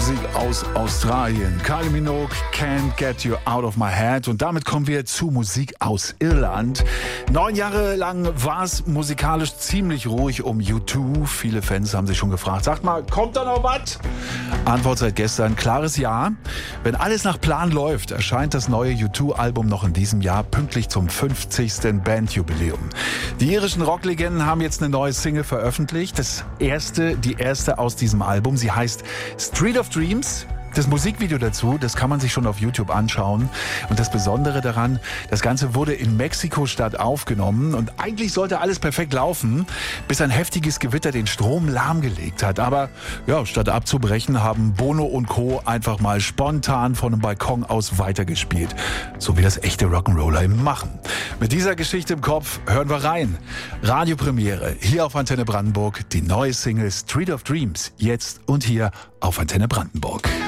Musik aus Australien. Kylie Minogue, Can't Get You Out of My Head. Und damit kommen wir zu Musik aus Irland. 9 Jahre lang war es musikalisch ziemlich ruhig um U2. Viele Fans haben sich schon gefragt, sagt mal, kommt da noch was? Antwort seit gestern, klares Ja. Wenn alles nach Plan läuft, erscheint das neue U2-Album noch in diesem Jahr, pünktlich zum 50. Bandjubiläum. Die irischen Rocklegenden haben jetzt eine neue Single veröffentlicht. Die erste aus diesem Album. Sie heißt Street of Dreams. Das Musikvideo dazu, das kann man sich schon auf YouTube anschauen. Und das Besondere daran, das Ganze wurde in Mexiko-Stadt aufgenommen. Und eigentlich sollte alles perfekt laufen, bis ein heftiges Gewitter den Strom lahmgelegt hat. Aber ja, statt abzubrechen, haben Bono und Co. einfach mal spontan von einem Balkon aus weitergespielt. So wie das echte Rock'n'Roller eben machen. Mit dieser Geschichte im Kopf hören wir rein. Radiopremiere hier auf Antenne Brandenburg. Die neue Single Street of Dreams. Jetzt und hier auf Antenne Brandenburg.